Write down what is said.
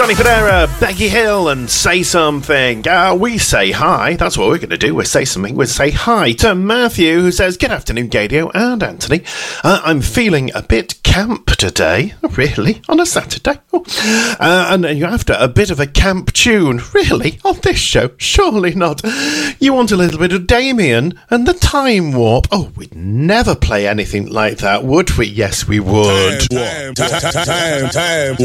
Johnny Federa, Becky Hill, and Say Something. We say hi. That's what we're going to do. We'll say something. We'll say hi to Matthew, who says, good afternoon, Gadio and Anthony. I'm feeling a bit camp today. Really? On a Saturday? And you're after a bit of a camp tune. Really? On this show? Surely not. You want a little bit of Damien and the Time Warp. Oh, we'd never play anything like that, would we? Yes, we would. Time